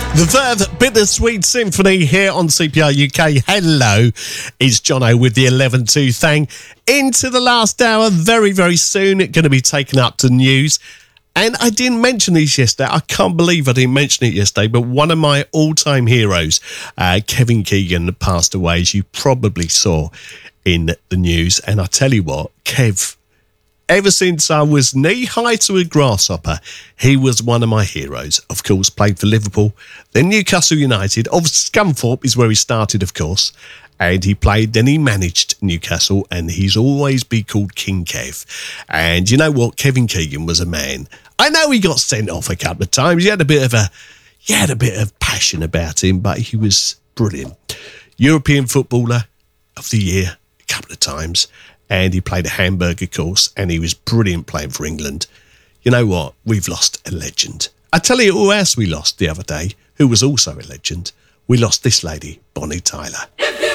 The Verve Bittersweet Symphony here on CPR UK. Hello, it's Jono with the 11-2 thing. Into the last hour, very, very soon, it's going to be taken up to news. And I didn't mention these yesterday. I can't believe I didn't mention it yesterday, but one of my all-time heroes, Kevin Keegan, passed away, as you probably saw in the news. And I tell you what, Kev, ever since I was knee-high to a grasshopper, he was one of my heroes. Of course, played for Liverpool, then Newcastle United. Scunthorpe is where he started, of course. And he played, then he managed Newcastle, and he's always been called King Kev. And you know what? Kevin Keegan was a man. I know he got sent off a couple of times. He had a bit of passion about him, but he was brilliant. European Footballer of the Year a couple of times. And he played at Hamburg, of course, and he was brilliant playing for England. You know what? We've lost a legend. I tell you who else we lost the other day, who was also a legend. We lost this lady, Bonnie Tyler.